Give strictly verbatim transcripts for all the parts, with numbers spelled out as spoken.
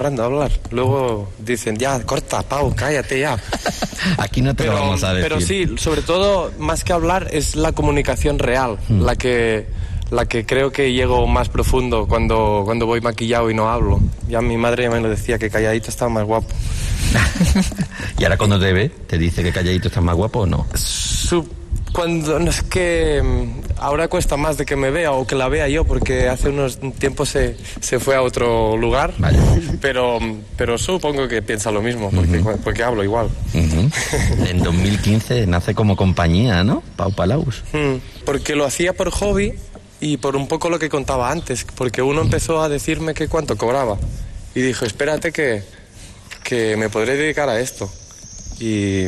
acostumbrando a hablar. Luego dicen, ya, corta, Pau, cállate ya. Aquí no te pero, lo vamos a decir. Pero sí, sobre todo, más que hablar, es la comunicación real, mm. la que la que creo que llego más profundo cuando, cuando voy maquillado y no hablo. Ya mi madre me lo decía, que calladito estaba más guapo. ¿Y ahora cuando te ve, te dice que calladito estás más guapo o no? Su, cuando, no es que ahora cuesta más de que me vea o que la vea yo, porque hace unos tiempos se, se fue a otro lugar, vale. pero, pero supongo que piensa lo mismo, porque, uh-huh. porque hablo igual. Uh-huh. En dos mil quince nace como compañía, ¿no? Pau Palaus. Hmm, porque lo hacía por hobby y por un poco lo que contaba antes, porque uno empezó a decirme que cuánto cobraba y dijo, espérate que, que me podré dedicar a esto. Y...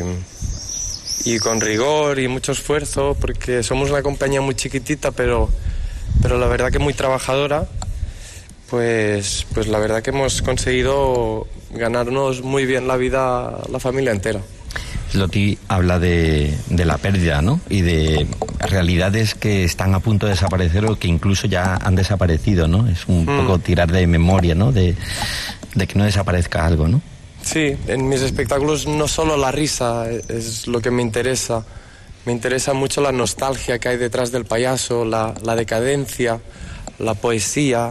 y con rigor y mucho esfuerzo, porque somos una compañía muy chiquitita, pero, pero la verdad que muy trabajadora, pues, pues la verdad que hemos conseguido ganarnos muy bien la vida la familia entera. Loti habla de, de la pérdida, ¿no? Y de realidades que están a punto de desaparecer o que incluso ya han desaparecido, ¿no? Es un mm. poco tirar de memoria, ¿no? De, de que no desaparezca algo, ¿no? Sí, en mis espectáculos no solo la risa es lo que me interesa, me interesa mucho la nostalgia que hay detrás del payaso, la, la decadencia, la poesía,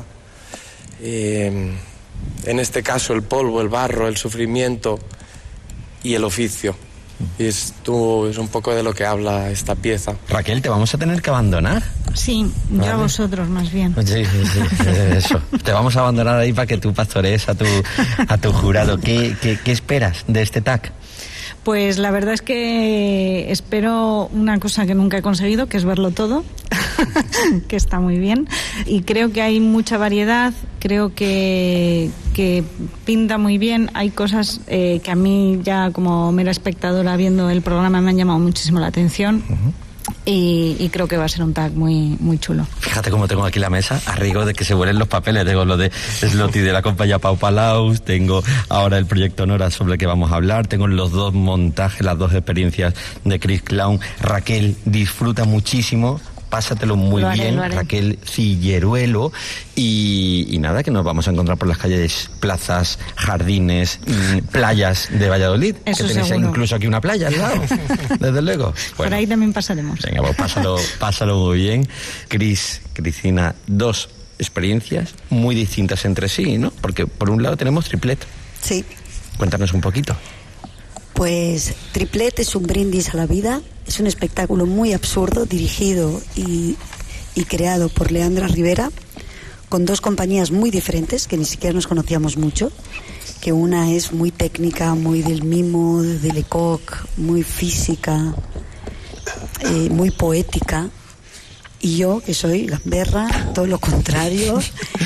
eh, en este caso el polvo, el barro, el sufrimiento y el oficio. Y esto es un poco de lo que habla esta pieza. Raquel, ¿te vamos a tener que abandonar? Sí, yo ¿vale? A vosotros más bien. Sí, sí, sí, eso. Te vamos a abandonar ahí para que tú pastorees a tu, a tu jurado. ¿Qué, qué, qué esperas de este T A C? Pues la verdad es que espero una cosa que nunca he conseguido, que es verlo todo, que está muy bien. Y creo que hay mucha variedad, creo que, que pinta muy bien. Hay cosas eh, que a mí ya como mera espectadora viendo el programa me han llamado muchísimo la atención. Uh-huh. Y, y creo que va a ser un tag muy muy chulo. Fíjate cómo tengo aquí la mesa, a riesgo de que se vuelen los papeles. Tengo lo de Slotty de la compañía Pau Palaus, tengo ahora el proyecto Nora sobre el que vamos a hablar, tengo los dos montajes, las dos experiencias de Chris Clown. Raquel disfruta muchísimo, pásatelo muy lo haré, bien, lo haré. Raquel Cilleruelo. Y, y nada, que nos vamos a encontrar por las calles, plazas, jardines, mmm, playas de Valladolid. Eso que tenéis seguro. Incluso aquí una playa al lado, desde luego. Bueno, por ahí también pasaremos. Venga, pues pásalo, pásalo muy bien. Cris, Cristina, dos experiencias muy distintas entre sí, ¿no? Porque por un lado tenemos Triplet. Sí. Cuéntanos un poquito. Pues Triplet es un brindis a la vida. Es un espectáculo muy absurdo, dirigido y, y creado por Leandra Rivera, con dos compañías muy diferentes, que ni siquiera nos conocíamos mucho, que una es muy técnica, muy del mimo, de Lecoq, muy física, eh, muy poética, y yo, que soy gamberra, todo lo contrario,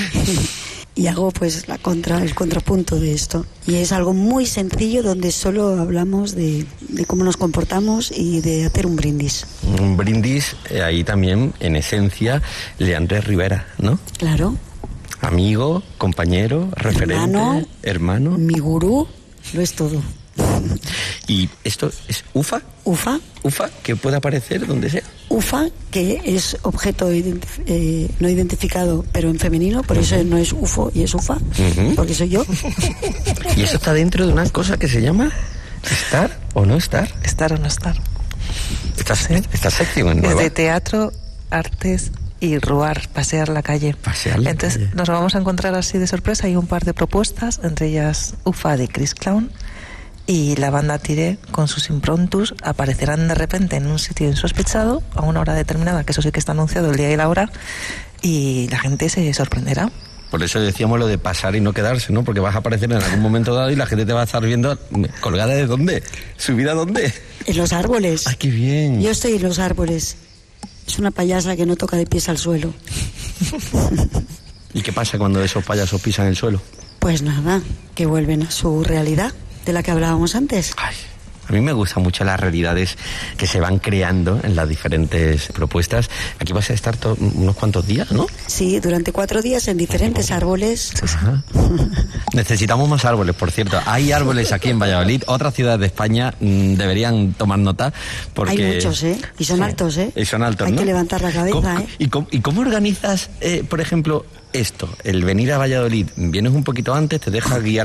y hago pues la contra, el contrapunto de esto. Y es algo muy sencillo donde solo hablamos de, de cómo nos comportamos y de hacer un brindis. Un brindis, eh, ahí también, en esencia, Leandra Rivera, ¿no? Claro. Amigo, compañero, referente, hermano, hermano. Mi gurú, lo es todo. ¿Y esto es UFA? UFA. UFA, que puede aparecer donde sea. UFA, que es objeto identif- eh, no identificado, pero en femenino, por uh-huh. eso no es U F O y es UFA, uh-huh. porque soy yo. Y eso está dentro de una cosa que se llama estar o no estar. Estar o no estar. Esta, sí. esta sección es nueva. de teatro, artes y ruar, pasear la calle. Pasear la Entonces calle. Nos vamos a encontrar así de sorpresa. Hay un par de propuestas, entre ellas UFA de Chris Clown y la banda Tiré con sus improntus aparecerán de repente en un sitio insospechado a una hora determinada, que eso sí que está anunciado el día y la hora, y la gente se sorprenderá. Por eso decíamos lo de pasar y no quedarse, ¿no? Porque vas a aparecer en algún momento dado y la gente te va a estar viendo colgada de dónde, subida dónde. En los árboles. ¡Ay, qué bien! Yo estoy en los árboles. Es una payasa que no toca de pies al suelo. ¿Y qué pasa cuando esos payasos pisan el suelo? Pues nada, que vuelven a su realidad, de la que hablábamos antes. Ay, a mí me gustan mucho las realidades que se van creando en las diferentes propuestas. Aquí vas a estar to- unos cuantos días, ¿no? Sí, durante cuatro días en diferentes árboles. Ajá. Necesitamos más árboles, por cierto. Hay árboles aquí en Valladolid. Otras ciudades de España mmm, deberían tomar nota porque... Hay muchos, ¿eh? Y son sí. altos, ¿eh? Y son altos, Hay ¿no? que levantar la cabeza, ¿Cómo, ¿eh? ¿y, cómo, ¿Y cómo organizas, eh, por ejemplo, esto? El venir a Valladolid. Vienes un poquito antes, te dejas guiar